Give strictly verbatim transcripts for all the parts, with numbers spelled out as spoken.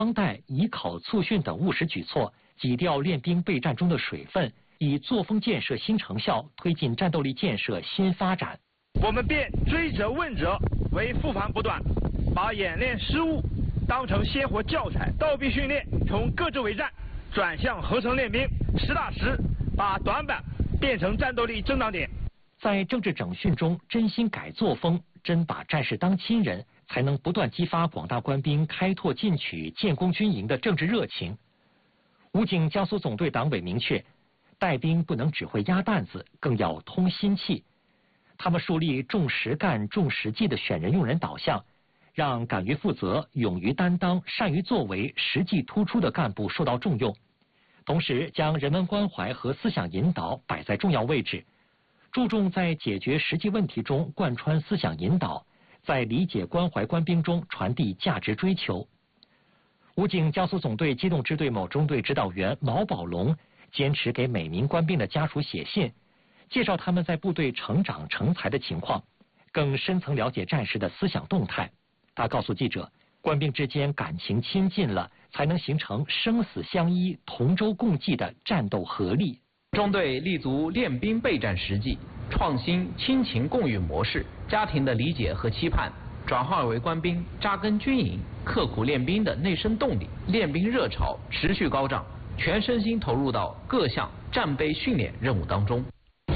装袋、以考促训等务实举措，挤掉练兵备战中的水分，以作风建设新成效，推进战斗力建设新发展。 我们便追责问责为复盘不断，把演练失误当成鲜活教材，倒逼训练从各自为战转向合成练兵，实打实把短板变成战斗力增长点。 在政治整训中真心改作风，真把战士当亲人，才能不断激发广大官兵开拓进取、建功军营的政治热情。武警江苏总队党委明确，带兵不能只会压担子，更要通心气。他们树立重实干、重实际的选人用人导向，让敢于负责、勇于担当、善于作为、实际突出的干部受到重用。同时，将人文关怀和思想引导摆在重要位置，注重在解决实际问题中贯穿思想引导，在理解关怀官兵中传递价值追求。武警江苏总队机动支队某中队指导员毛宝龙坚持给每名官兵的家属写信，介绍他们在部队成长成才的情况，更深层了解战士的思想动态。他告诉记者，官兵之间感情亲近了，才能形成生死相依、同舟共济的战斗合力。 中队立足练兵备战实际，创新亲情共育模式，家庭的理解和期盼转化为官兵扎根军营、刻苦练兵的内生动力，练兵热潮持续高涨，全身心投入到各项战备训练任务当中。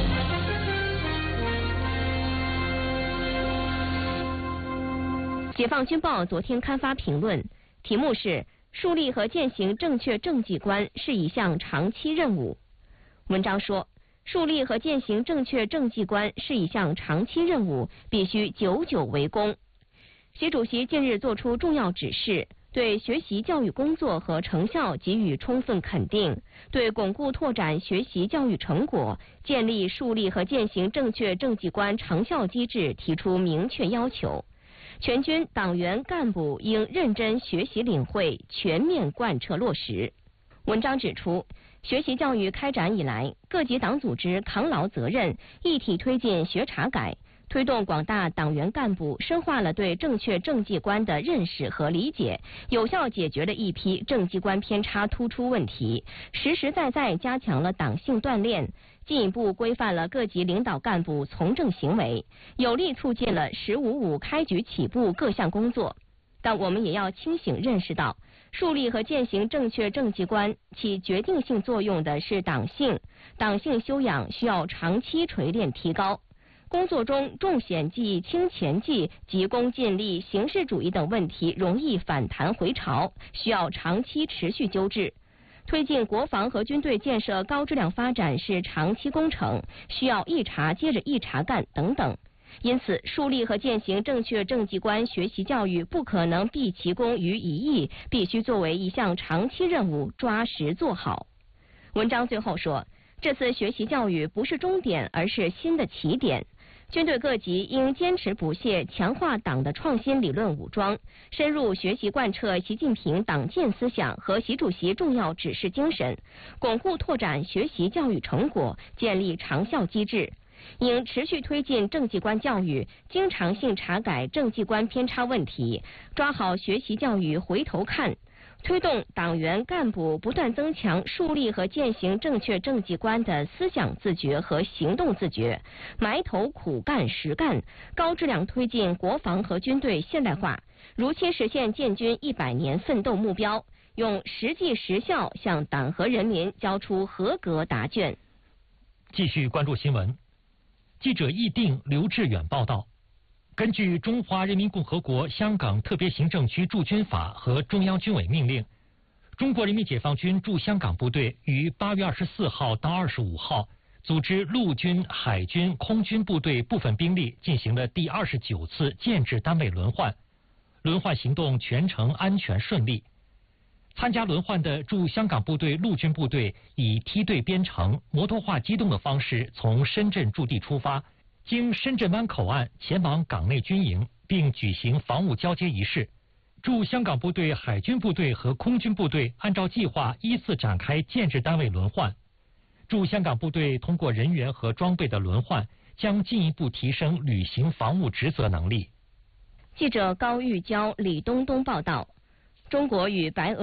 解放军报昨天刊发评论，题目是树立和践行正确政绩观是一项长期任务。文章说，树立和践行正确政绩观是一项长期任务，必须久久为功。习主席近日作出重要指示，对学习教育工作和成效给予充分肯定，对巩固拓展学习教育成果，建立树立和践行正确政绩观长效机制提出明确要求。全军党员干部应认真学习领会，全面贯彻落实。文章指出，学习教育开展以来，各级党组织扛牢责任，一体推进学查改，推动广大党员干部深化了对正确政绩观的认识和理解，有效解决了一批政绩观偏差突出问题，实实在在加强了党性锻炼，进一步规范了各级领导干部从政行为，有力促进了“十五五”开局起步各项工作。但我们也要清醒认识到，树立和践行正确政绩观起决定性作用的是党性，党性修养需要长期锤炼提高。工作中重显绩轻前绩、急功近利、形式主义等问题容易反弹回潮，需要长期持续纠治。推进国防和军队建设高质量发展是长期工程，需要一茬接着一茬干等等。因此，树立和践行正确政绩观学习教育不可能毕其功于一役，必须作为一项长期任务，抓实做好。文章最后说，这次学习教育不是终点，而是新的起点。军队各级应坚持不懈强化党的创新理论武装，深入学习贯彻习近平党建思想和习主席重要指示精神，巩固拓展学习教育成果，建立长效机制。应持续推进政绩观教育，经常性查改政绩观偏差问题，抓好学习教育回头看，推动党员干部不断增强树立和践行正确政绩观的思想自觉和行动自觉，埋头苦干实干，高质量推进国防和军队现代化，如期实现建军一百年奋斗目标，用实际实效向党和人民交出合格答卷。 继续关注新闻。记者易定、刘志远报道，根据《中华人民共和国香港特别行政区驻军法》和中央军委命令，中国人民解放军驻香港部队于八月二十四号到二十五号组织陆军、海军、空军部队部分兵力进行了第二十九次建制单位轮换，轮换行动全程安全顺利。参加轮换的驻香港部队陆军部队以梯队编成、摩托化机动的方式从深圳驻地出发，经深圳湾口岸前往港内军营，并举行防务交接仪式。驻香港部队、海军部队和空军部队按照计划依次展开建制单位轮换。驻香港部队通过人员和装备的轮换，将进一步提升履行防务职责能力。 记者高玉娇、李东东报道，中国与白俄